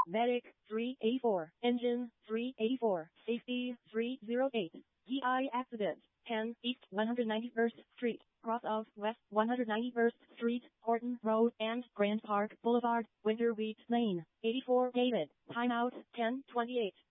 Medic 384. Engine 384. Safety 308. DI accident 10 East 191st Street, cross of West 191st Street, Horton Road and Grand Park Boulevard, Winter Wheat Lane. 84 David. Timeout 10:28.